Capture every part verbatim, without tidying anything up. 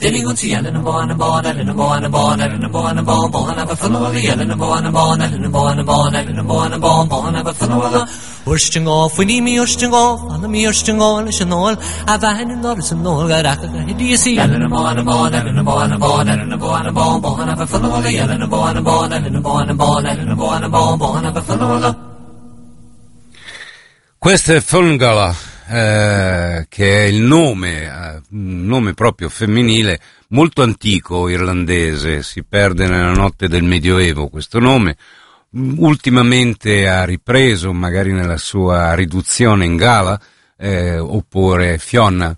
Dilly gun see Ellen and Bon and Bon, Ellen and Bon and Bon, Ellen and Bon and Bon, Bon have a fellow of the Ellen and Bon and Bon, Ellen and Bon and Bon, Ellen and Bon and Bon, Bon have a fellow of the Ursting off, we need me ursting off, on the me ursting on, it's an all, I've a hand in Norris and all, Garaka, do you see Ellen and Bon and Bon, Ellen and Bon and Bon, Ellen and Bon and Bon, Bon have a fellow of the Ellen and Bon and Bon, Ellen and Bon and Bon, Ellen and Bon and Bon, Bon have a fellow of the. Questo è Fungala, eh, che è il nome, eh, un nome proprio femminile, molto antico, irlandese, si perde nella notte del Medioevo questo nome, ultimamente ha ripreso, magari nella sua riduzione in Gala, eh, oppure Fionna,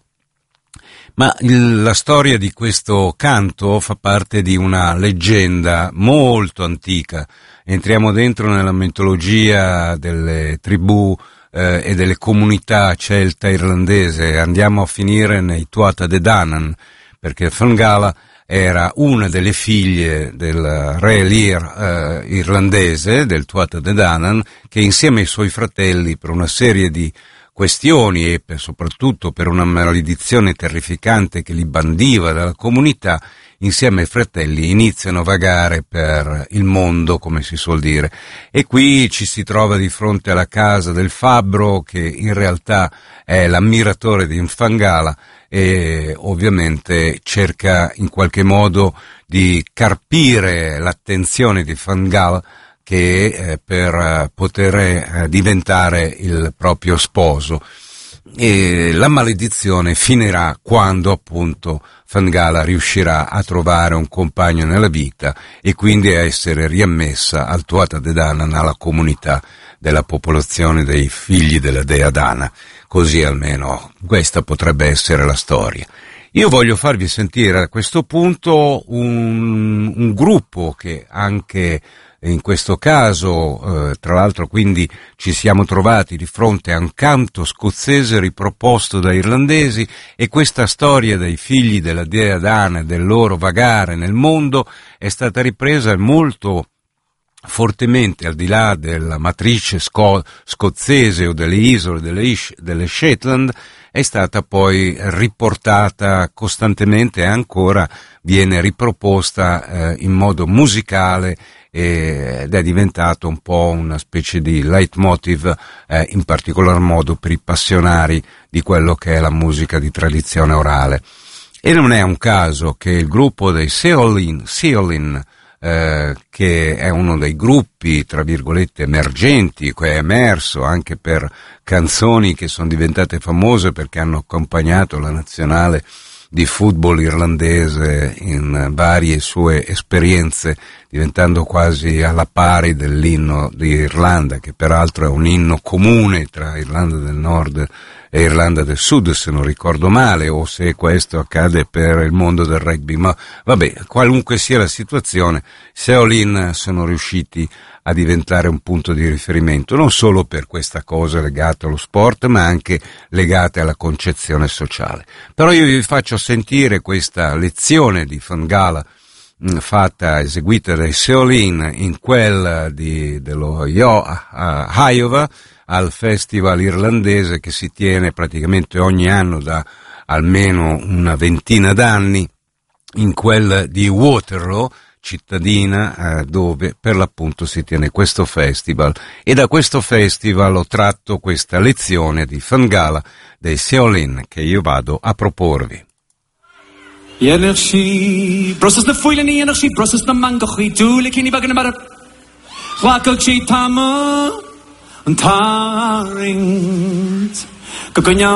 ma il, la storia di questo canto fa parte di una leggenda molto antica. Entriamo dentro nella mitologia delle tribù Eh, e delle comunità celta irlandese, andiamo a finire nei Tuatha De Danann, perché Fingala era una delle figlie del re Lear eh, irlandese, del Tuatha De Danann, che insieme ai suoi fratelli, per una serie di questioni e per, soprattutto per una maledizione terrificante che li bandiva dalla comunità, insieme ai fratelli iniziano a vagare per il mondo, come si suol dire. E qui ci si trova di fronte alla casa del fabbro, che in realtà è l'ammiratore di Fingala e ovviamente cerca in qualche modo di carpire l'attenzione di Fingala, che eh, per eh, poter eh, diventare il proprio sposo. E la maledizione finirà quando appunto Fingala riuscirà a trovare un compagno nella vita e quindi a essere riammessa al Tuatha De Danann, alla comunità della popolazione dei figli della dea Dana. Così almeno questa potrebbe essere la storia. Io voglio farvi sentire a questo punto un, un gruppo che anche in questo caso, eh, tra l'altro quindi ci siamo trovati di fronte a un canto scozzese riproposto da irlandesi, e questa storia dei figli della dea Dana e del loro vagare nel mondo è stata ripresa molto fortemente, al di là della matrice sco- scozzese o delle isole delle, Ish- delle Shetland, è stata poi riportata costantemente e ancora viene riproposta eh, in modo musicale ed è diventato un po' una specie di leitmotiv, eh, in particolar modo per i passionari di quello che è la musica di tradizione orale. E non è un caso che il gruppo dei Seolin, Seolin eh, che è uno dei gruppi, tra virgolette, emergenti, che è emerso anche per canzoni che sono diventate famose perché hanno accompagnato la nazionale di football irlandese in varie sue esperienze, diventando quasi alla pari dell'inno di Irlanda, che peraltro è un inno comune tra Irlanda del Nord e Irlanda del Sud, se non ricordo male, o se questo accade per il mondo del rugby, ma vabbè, qualunque sia la situazione, Seolin sono riusciti a diventare un punto di riferimento, non solo per questa cosa legata allo sport, ma anche legate alla concezione sociale. Però io vi faccio sentire questa lezione di Fingala mh, fatta, eseguita dai Seolin in quel di, dello Yo, uh, Iowa, al festival irlandese che si tiene praticamente ogni anno da almeno una ventina d'anni, in quel di Waterloo, cittadina eh, dove per l'appunto si tiene questo festival, e da questo festival ho tratto questa lezione di Fingala dei Seolin che io vado a proporvi. Yenach shi brosas na foilen yenach shi brosas na mango chi tu le kini bagan mar wakal chi tama and tarings kokonya